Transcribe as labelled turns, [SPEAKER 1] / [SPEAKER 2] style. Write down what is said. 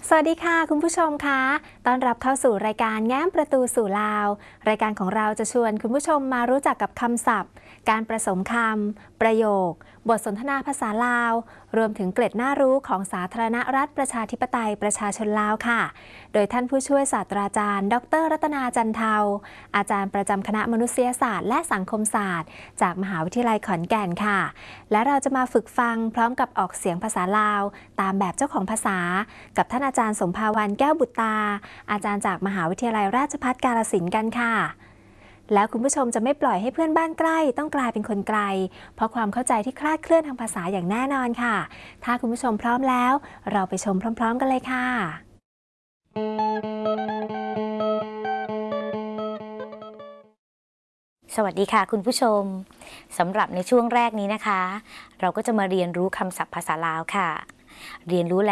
[SPEAKER 1] สวัสดีค่ะคุณผู้ชมคะต้อนรับเข้าสู่รายการแง้มประตูสู่ลาวรายการของเราจะชวนคุณผู้ชมมารู้จักกับคำศัพท์การผสมคำประโยคบทสนทนาภาษาลาวรวมถึงเกร็ดน่ารู้ของสาธารณรัฐประชาธิปไตยประชาชนลาวค่ะโดยท่านผู้ช่วยศาสตราจารย์ดร.รัตนาจันเทาอาจารย์ประจำคณะมนุษยศาสตร์และสังคมศาสตร์จากมหาวิทยาลัยขอนแก่นค่ะและเราจะมาฝึกฟังพร้อมกับออกเสียงภาษาลาวตามแบบเจ้าของภาษากับท่านอาจารย์สมภาวันแก้วบุตรตาอาจารย์จากมหาวิทยาลัยราชภัฏกาฬสินธุ์กันค่ะแล้วคุณผู้ชมจะไม่ปล่อยให้เพื่อนบ้านใกล้ต้องกลายเป็นคนไกลเพราะความเข้าใจที่คลาดเคลื่อนทางภาษาอย่างแน่นอนค่ะถ้าคุณผู้ชมพร้อมแล้วเราไปชมพร้อมๆกันเลยค่ะ
[SPEAKER 2] สวัสดีค่ะคุณผู้ชมสำหรับในช่วงแรกนี้นะคะเราก็จะมาเรียนรู้คำศัพท์ภาษาลาวค่ะเรียนรู้